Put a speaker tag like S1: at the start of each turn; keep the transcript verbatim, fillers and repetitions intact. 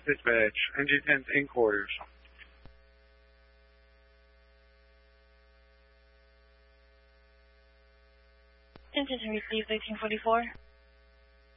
S1: Dispatch, N G ten in quarters.
S2: N G ten received eighteen forty-four.